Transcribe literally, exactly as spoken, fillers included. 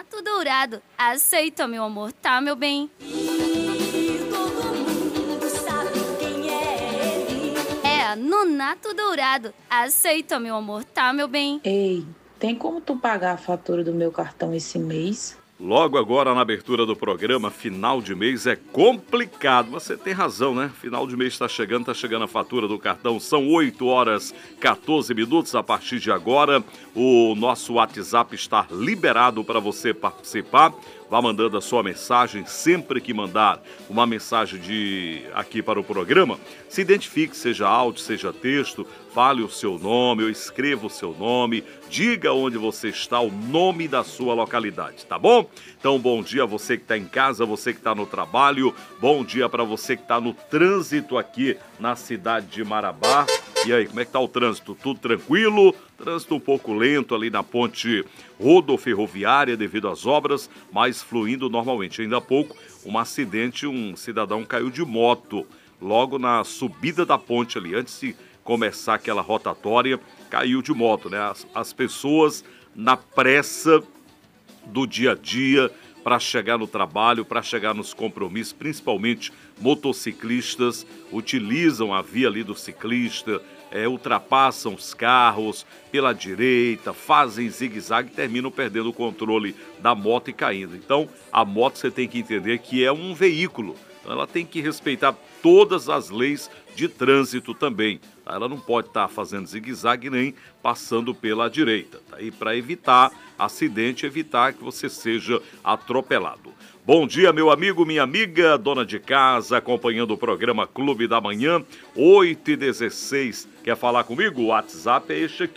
Nonato Dourado. Aceita, meu amor, tá, meu bem? E todo mundo sabe quem é ele. É, Nonato Dourado. Aceita, meu amor, tá, meu bem? Ei, tem como tu pagar a fatura do meu cartão esse mês? Logo agora na abertura do programa, final de mês é complicado. Você tem razão, né? Final de mês está chegando, está chegando a fatura do cartão. São oito horas e quatorze minutos. A partir de agora, o nosso WhatsApp está liberado para você participar. Vá mandando a sua mensagem, sempre que mandar uma mensagem de aqui para o programa, se identifique, seja áudio, seja texto, fale o seu nome, ou escreva o seu nome, diga onde você está, o nome da sua localidade, tá bom? Então, bom dia a você que está em casa, você que está no trabalho, bom dia para você que está no trânsito aqui na cidade de Marabá. E aí, como é que tá o trânsito? Tudo tranquilo? Trânsito um pouco lento ali na ponte rodoferroviária devido às obras, mas fluindo normalmente. Ainda há pouco, um acidente, um cidadão caiu de moto logo na subida da ponte ali. Antes de começar aquela rotatória, caiu de moto, né? As, as pessoas na pressa do dia a dia para chegar no trabalho, para chegar nos compromissos, principalmente motociclistas, utilizam a via ali do ciclista, é, ultrapassam os carros pela direita, fazem zigue-zague e terminam perdendo o controle da moto e caindo. Então, a moto você tem que entender que é um veículo, então ela tem que respeitar todas as leis de trânsito também. Tá? Ela não pode estar tá fazendo zigue-zague nem passando pela direita. Tá? E para evitar acidente, evitar que você seja atropelado. Bom dia, meu amigo, minha amiga, dona de casa, acompanhando o programa Clube da Manhã, oito e dezesseis. Quer falar comigo? O WhatsApp é este aqui.